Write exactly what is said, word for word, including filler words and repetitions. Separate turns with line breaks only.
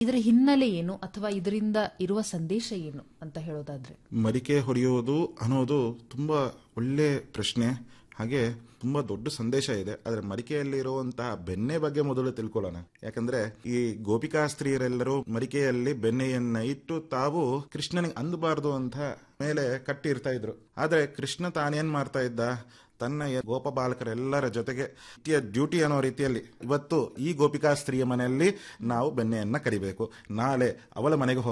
ಇದರ ಹಿನ್ನೆಲೆ ಏನು ಅಥವಾ ಇದರಿಂದ ಇರುವ ಸಂದೇಶ ಏನು ಅಂತ ಹೇಳೋದಾದ್ರೆ?
ಮಡಿಕೆ ಹೊಡೆಯೋದು ಅನ್ನೋದು ತುಂಬಾ ಒಳ್ಳೆ ಪ್ರಶ್ನೆ, ಹಾಗೆ ತುಂಬಾ ದೊಡ್ಡ ಸಂದೇಶ ಇದೆ. ಆದ್ರೆ ಮಡಿಕೆಯಲ್ಲಿ ಇರುವಂತಹ ಬೆಣ್ಣೆ ಬಗ್ಗೆ ಮೊದಲು ತಿಳ್ಕೊಳ್ಳೋಣ. ಯಾಕಂದ್ರೆ ಈ ಗೋಪಿಕಾ ಸ್ತ್ರೀಯರೆಲ್ಲರೂ ಮಡಿಕೆಯಲ್ಲಿ ಬೆಣ್ಣೆಯನ್ನ ಇಟ್ಟು ತಾವು ಕೃಷ್ಣನಿಗೆ ಅಂದಬಾರದು ಅಂತ ಮೇಲೆ ಕಟ್ಟಿರ್ತಾ ಇದ್ರು. ಆದ್ರೆ ಕೃಷ್ಣ ತಾನೇನ್ ಮಾಡ್ತಾ ಇದ್ದ, ತನ್ನ ಗೋಪ ಬಾಲಕರೆಲ್ಲರ ಜೊತೆಗೆ ಡ್ಯೂಟಿ ಅನ್ನೋ ರೀತಿಯಲ್ಲಿ ಇವತ್ತು ಈ ಗೋಪಿಕಾ ಸ್ತ್ರೀಯ ಮನೆಯಲ್ಲಿ ನಾವು ಬೆಣ್ಣೆಯನ್ನ ಕರಿಬೇಕು, ನಾಳೆ ಅವಳ ಮನೆಗೆ